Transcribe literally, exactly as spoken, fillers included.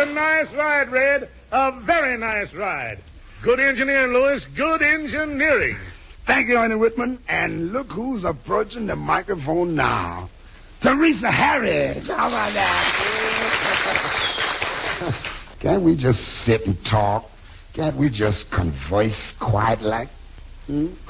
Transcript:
a nice ride, Red. A very nice ride. Good engineering, Lewis. Good engineering. Thank you, Ernie Whitman. And look who's approaching the microphone now. Teresa Harris. How about that? Can't we just sit and talk? Can't we just converse quiet like? Hmm?